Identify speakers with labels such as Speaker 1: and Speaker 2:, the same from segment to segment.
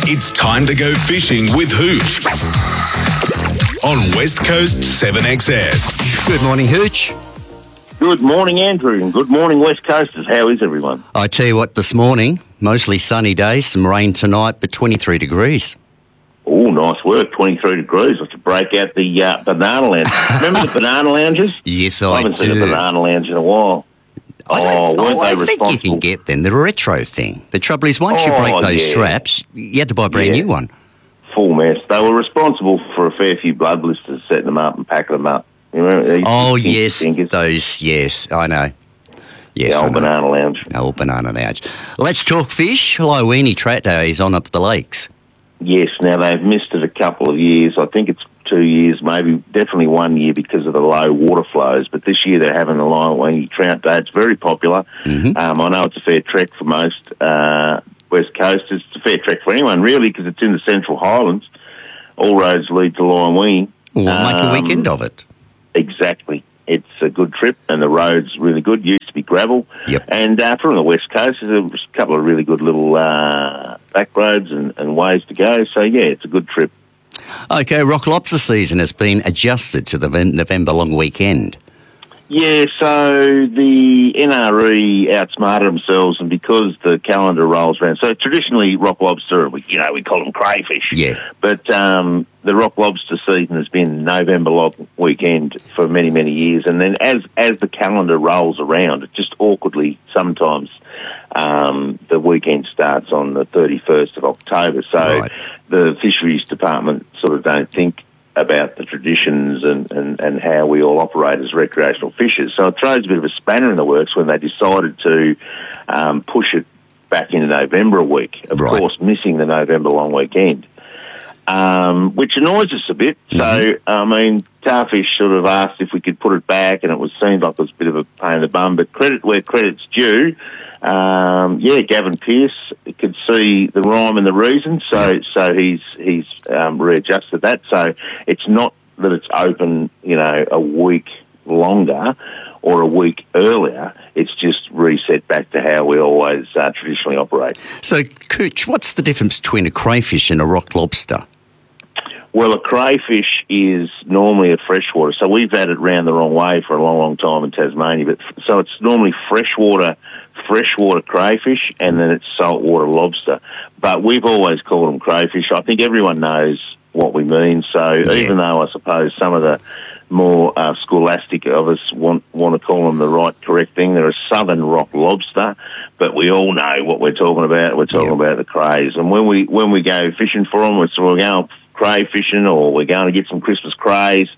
Speaker 1: It's time to go fishing with Hooch on West Coast 7XS.
Speaker 2: Good morning, Hooch.
Speaker 3: Good morning, Andrew, and good morning, West Coasters. How is everyone?
Speaker 2: I tell you what, this morning, mostly sunny day, some rain tonight, but 23 degrees.
Speaker 3: Oh, nice work, 23 degrees. Let's break out the banana lounge. Remember the banana lounges?
Speaker 2: Yes,
Speaker 3: I haven't seen a banana lounge in a while.
Speaker 2: I think you can get them. The retro thing. The trouble is, once you break those straps, you had to buy a brand new one.
Speaker 3: Full mess. They were responsible for a fair few blood blisters, setting them up and packing them up. You remember these
Speaker 2: yes, I know. Yes,
Speaker 3: the old banana lounge.
Speaker 2: Old banana lounge. Let's talk fish. Halloween Trout Day is on up the lakes.
Speaker 3: Yes, now they've missed it a couple of years. I think it's 2 years, maybe definitely 1 year because of the low water flows. But this year they're having the Halloween Trout Day. It's very popular.
Speaker 2: Mm-hmm.
Speaker 3: I know it's a fair trek for most West Coasters. It's a fair trek for anyone, really, because it's in the Central Highlands. All roads lead to Lyong.
Speaker 2: We'll make a weekend of it.
Speaker 3: Exactly. It's a good trip, and the road's really good. Used to be gravel.
Speaker 2: Yep.
Speaker 3: And from the West Coast, there's a couple of really good little back roads and ways to go. So, yeah, it's a good trip.
Speaker 2: Okay, rock lobster season has been adjusted to the November long weekend.
Speaker 3: Yeah, so the NRE outsmarted themselves, and because the calendar rolls around, so traditionally rock lobster, we call them crayfish.
Speaker 2: Yeah.
Speaker 3: But the rock lobster season has been November long weekend for many, many years, and then as the calendar rolls around, it just awkwardly sometimes the weekend starts on the 31st of October. So the fisheries department sort of don't think about the traditions and how we all operate as recreational fishers. So it throws a bit of a spanner in the works when they decided to push it back into November a week, of course, missing the November long weekend, which annoys us a bit. Mm-hmm. So, Starfish sort of asked if we could put it back, and seemed like it was a bit of a pain in the bum, but credit where credit's due. Gavin Pearce could see the rhyme and the reason, so he's readjusted that. So it's not that it's open, a week longer or a week earlier. It's just reset back to how we always traditionally operate.
Speaker 2: So, Cooch, what's the difference between a crayfish and a rock lobster?
Speaker 3: Well, a crayfish is normally a freshwater, so we've had it round the wrong way for a long, long time in Tasmania. But so it's normally freshwater crayfish, and then it's saltwater lobster. But we've always called them crayfish. I think everyone knows what we mean. So even though I suppose some of the more scholastic of us want to call them the right, correct thing, they're a southern rock lobster. But we all know what we're talking about. We're talking about the crays. And when we go fishing for them, we're going cray fishing, or we're going to get some Christmas crays.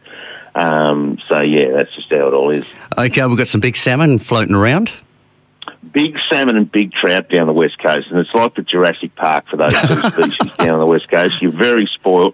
Speaker 3: That's just how it all is.
Speaker 2: Okay, we've got some big salmon floating around.
Speaker 3: Big salmon and big trout down the West Coast, and it's like the Jurassic Park for those two species down on the West Coast. You're very spoiled.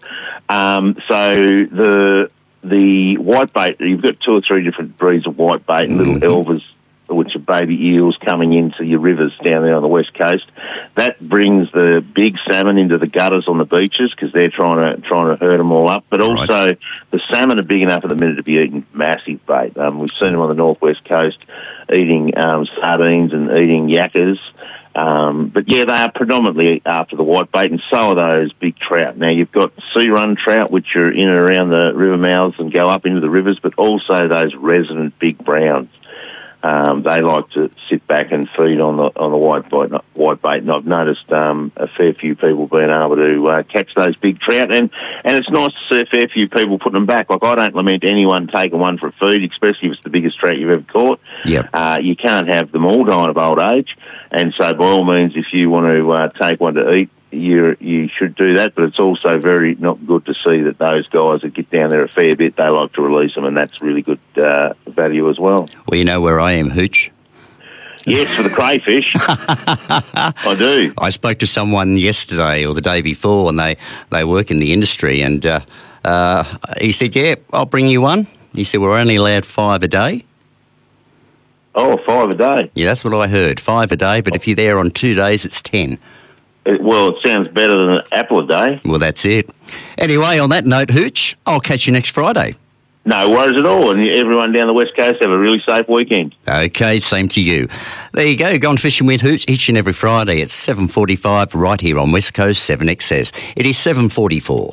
Speaker 3: The whitebait, you've got 2 or 3 different breeds of whitebait and little elvers, which are baby eels coming into your rivers down there on the West Coast. That brings the big salmon into the gutters on the beaches because they're trying to herd them all up. But also the salmon are big enough at the minute to be eating massive bait. We've seen them on the northwest coast eating sardines and eating yakkers. They are predominantly after the whitebait, and so are those big trout. Now, you've got sea run trout, which are in and around the river mouths and go up into the rivers, but also those resident big browns. They like to sit back and feed on the whitebait, and I've noticed a fair few people being able to catch those big trout, and it's nice to see a fair few people putting them back. Like, I don't lament anyone taking one for food, especially if it's the biggest trout you've ever caught.
Speaker 2: Yep.
Speaker 3: You can't have them all dying of old age, and so by all means, if you want to take one to eat, you should do that, but it's also very not good to see that those guys that get down there a fair bit, they like to release them, and that's really good value as well.
Speaker 2: Well, you know where I am, Hooch.
Speaker 3: Yes, for the crayfish. I do.
Speaker 2: I spoke to someone yesterday or the day before, and they work in the industry, and he said, I'll bring you one. He said, we're only allowed 5 a day.
Speaker 3: Oh, 5 a day?
Speaker 2: Yeah, that's what I heard, 5 a day, but if you're there on 2 days, it's 10.
Speaker 3: Well, it sounds better than an apple a day.
Speaker 2: Well, that's it. Anyway, on that note, Hooch, I'll catch you next Friday.
Speaker 3: No worries at all. And everyone down the West Coast have a really safe weekend.
Speaker 2: Okay, same to you. There you go. Gone Fishing with Hooch each and every Friday at 7:45 right here on West Coast 7XS. It is 7:44.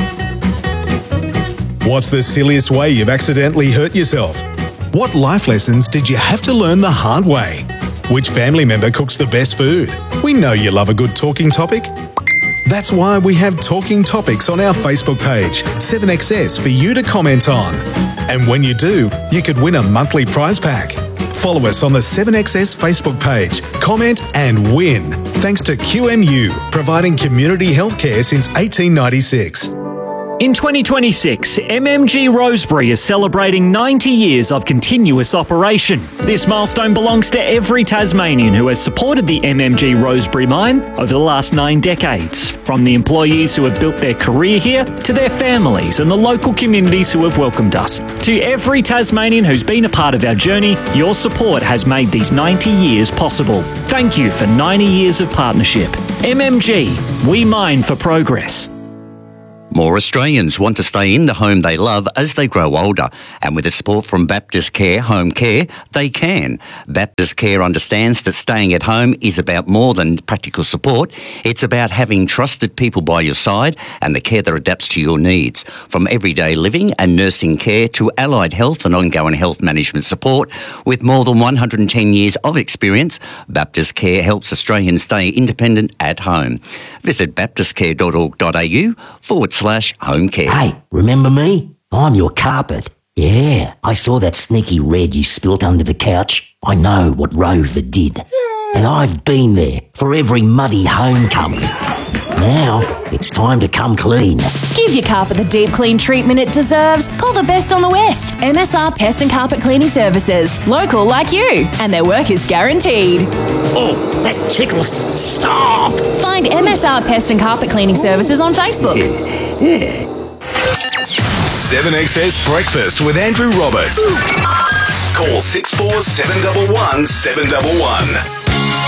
Speaker 1: What's the silliest way you've accidentally hurt yourself? What life lessons did you have to learn the hard way? Which family member cooks the best food? We know you love a good talking topic. That's why we have talking topics on our Facebook page, 7XS, for you to comment on. And when you do, you could win a monthly prize pack. Follow us on the 7XS Facebook page, comment and win. Thanks to QMU, providing community healthcare since 1896.
Speaker 4: In 2026, MMG Rosebery is celebrating 90 years of continuous operation. This milestone belongs to every Tasmanian who has supported the MMG Rosebery mine over the last 9 decades, from the employees who have built their career here to their families and the local communities who have welcomed us. To every Tasmanian who's been a part of our journey, your support has made these 90 years possible. Thank you for 90 years of partnership. MMG, we mine for progress.
Speaker 2: More Australians want to stay in the home they love as they grow older, and with the support from Baptist Care Home Care, they can. Baptist Care understands that staying at home is about more than practical support. It's about having trusted people by your side and the care that adapts to your needs. From everyday living and nursing care to allied health and ongoing health management support, with more than 110 years of experience, Baptist Care helps Australians stay independent at home. Visit baptistcare.org.au/home care.
Speaker 5: Hey, remember me? I'm your carpet. Yeah, I saw that sneaky red you spilt under the couch. I know what Rover did. And I've been there for every muddy homecoming. Now, it's time to come clean.
Speaker 6: Give your carpet the deep clean treatment it deserves. Call the best on the West. MSR Pest and Carpet Cleaning Services. Local like you. And their work is guaranteed.
Speaker 5: Oh, that tickles. Stop!
Speaker 6: Find MSR Pest and Carpet Cleaning Services on Facebook.
Speaker 1: 7XS Breakfast with Andrew Roberts. Call 64711 711.